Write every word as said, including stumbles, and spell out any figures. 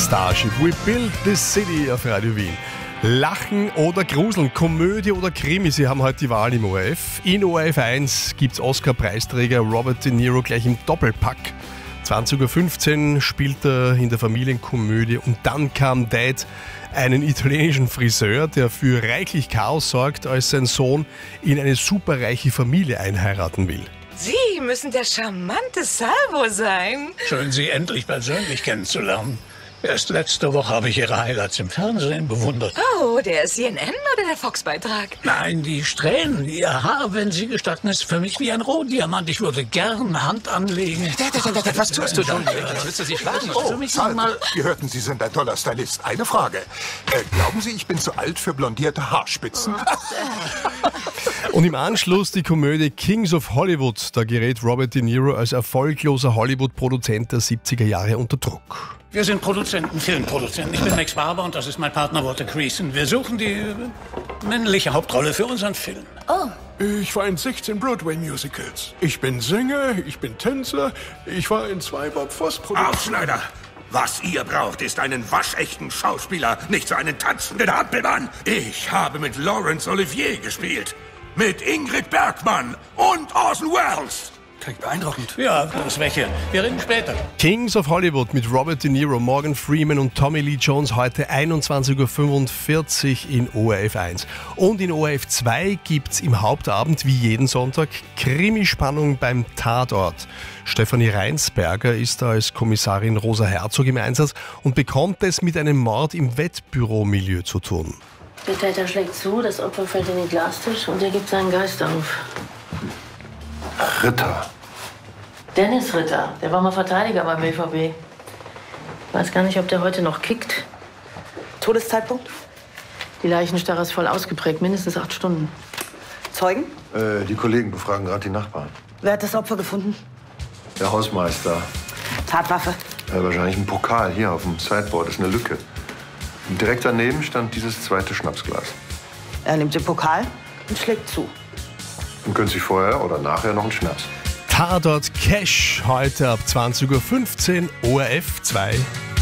Starship, We Build This City auf Radio Wien. Lachen oder Gruseln, Komödie oder Krimi, Sie haben heute die Wahl im O R F. In O R F eins gibt es Oscar-Preisträger Robert De Niro gleich im Doppelpack. zwanzig Uhr fünfzehn spielt er in der Familienkomödie und dann kam Dad, einen italienischen Friseur, der für reichlich Chaos sorgt, als sein Sohn in eine superreiche Familie einheiraten will. Sie müssen der charmante Salvo sein. Schön, Sie endlich persönlich kennenzulernen. Erst letzte Woche habe ich Ihre Highlights im Fernsehen bewundert. Oh, der C N N oder der Fox-Beitrag? Nein, die Strähnen. Ihr Haar, wenn Sie gestatten, ist für mich wie ein Rohdiamant. Ich würde gern Hand anlegen. Was tust du schon? Willst du sie schlagen? Oh, Halt. Wir hörten, Sie sind ein toller Stylist. Eine Frage. Äh, glauben Sie, ich bin zu alt für blondierte Haarspitzen? Und im Anschluss die Komödie Kings of Hollywood. Da gerät Robert De Niro als erfolgloser Hollywood-Produzent der siebziger Jahre unter Druck. Wir sind Produzenten, Filmproduzenten. Ich bin Max Barber und das ist mein Partner Walter Creason. Wir suchen die äh, männliche Hauptrolle für unseren Film. Oh. Ich war in sechzehn Broadway-Musicals. Ich bin Sänger, ich bin Tänzer, ich war in zwei Bob Foss-Produktionen. Aufschneider! Was ihr braucht, ist einen waschechten Schauspieler, nicht so einen tanzenden Hampelmann. Ich habe mit Laurence Olivier gespielt, mit Ingrid Bergmann und Orson Welles. Klingt beeindruckend. Ja, das welche. Wir reden später. Kings of Hollywood mit Robert De Niro, Morgan Freeman und Tommy Lee Jones heute einundzwanzig Uhr fünfundvierzig in O R F eins. Und in O R F zwei gibt's im Hauptabend wie jeden Sonntag Krimispannung beim Tatort. Stefanie Reinsberger ist da als Kommissarin Rosa Herzog im Einsatz und bekommt es mit einem Mord im Wettbüromilieu zu tun. Der Täter schlägt zu, das Opfer fällt in den Glastisch und er gibt seinen Geist auf. Ritter. Dennis Ritter, der war mal Verteidiger beim B V B. Weiß gar nicht, ob der heute noch kickt. Todeszeitpunkt? Die Leichenstarre ist voll ausgeprägt, mindestens acht Stunden. Zeugen? Äh, die Kollegen befragen gerade die Nachbarn. Wer hat das Opfer gefunden? Der Hausmeister. Tatwaffe? Äh, wahrscheinlich ein Pokal hier auf dem Sideboard. Das ist eine Lücke. Und direkt daneben stand dieses zweite Schnapsglas. Er nimmt den Pokal und schlägt zu. Und können sich vorher oder nachher noch einen Schnaps. Tatort Cash heute ab zwanzig Uhr fünfzehn O R F zwei.